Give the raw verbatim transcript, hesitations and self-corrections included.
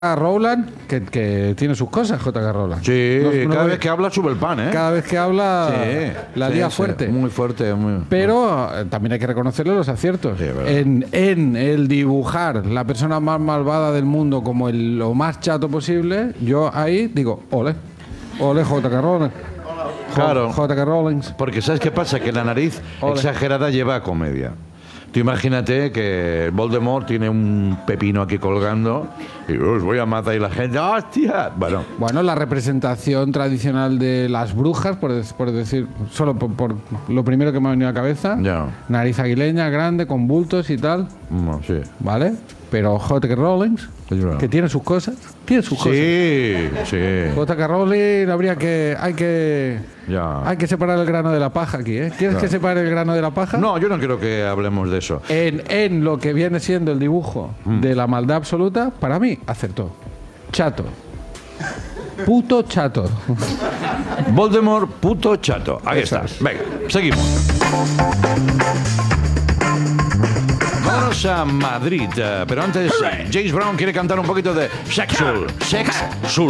Rowland, que, que tiene sus cosas, J K. Rowland. Sí, No- no cada ve- vez que habla sube el pan, ¿eh? Cada vez que habla, Sí, la sí, lía sí, fuerte. muy fuerte. Muy... Pero eh, también hay que reconocerle los aciertos. Sí, es verdad. en, en el dibujar la persona más malvada del mundo como el, lo más chato posible, yo ahí digo, ole, ole J K. Rowling. Claro. J K. Rowling. Porque ¿sabes qué pasa? Que la nariz Ole. exagerada lleva a comedia. Tú imagínate que Voldemort tiene un pepino aquí colgando y os voy a matar y la gente, ¡hostia! Bueno, Bueno, la representación tradicional de las brujas, por, des- por decir, solo por, por lo primero que me ha venido a la cabeza, Ya. nariz aguileña, grande, con bultos y tal, no, sí. ¿vale? Pero J K. Rowling, Es verdad. que tiene sus cosas, tiene sus cosas. Sí, sí. J K. Rowling habría que, hay que, Ya. hay que separar el grano de la paja aquí, ¿eh? ¿Quieres que separe el grano de la paja? No, yo no quiero que hablemos de eso. En, en lo que viene siendo el dibujo Mm. de la maldad absoluta, para mí, acertó. Chato. Puto chato. Voldemort, puto chato. Ahí Eso está. es. Venga, seguimos. Vámonos a Madrid, eh, pero antes James Brown quiere cantar un poquito de Sexual. Sexual.